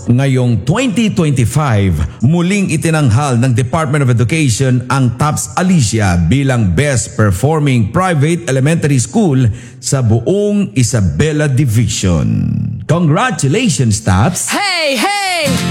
Ngayong 2025, muling itinanghal ng Department of Education ang TAPS Alicia bilang Best Performing Private Elementary School sa buong Isabela Division. Congratulations, TAPS! Hey, hey!